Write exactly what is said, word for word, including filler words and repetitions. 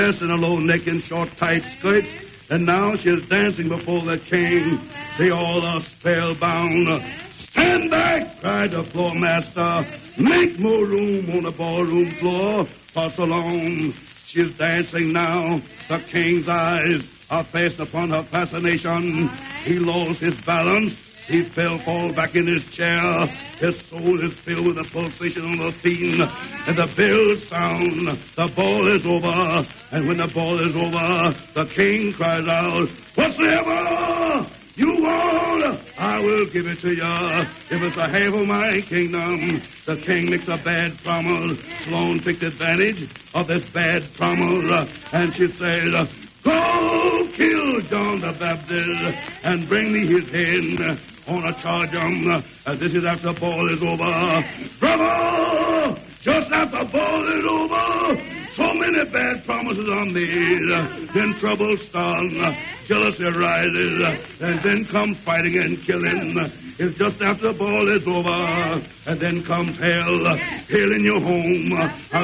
dressed in a low neck and short tight skirts, and now she's dancing before the king. They all are spellbound. Stand back, cried the floor master. Make more room on the ballroom floor. Toss along. She's dancing now. The king's eyes are fast upon her fascination. He lost his balance. He fell, fall back in his chair. His soul is filled with the pulsation of the fiend. And the bells sound. The ball is over. And when the ball is over, the king cries out, "Whatsoever you want, I will give it to you. If it's a half of my kingdom." The king makes a bad promise. Sloan takes advantage of this bad promise. And she said, "Go kill John the Baptist and bring me his head on a charge um, uh, this is after ball is over." Bravo! Just after ball is over, so many bad promises are made. Then trouble starts, jealousy rises, and then comes fighting and killing. It's just after ball is over, and then comes hell, hell in your home.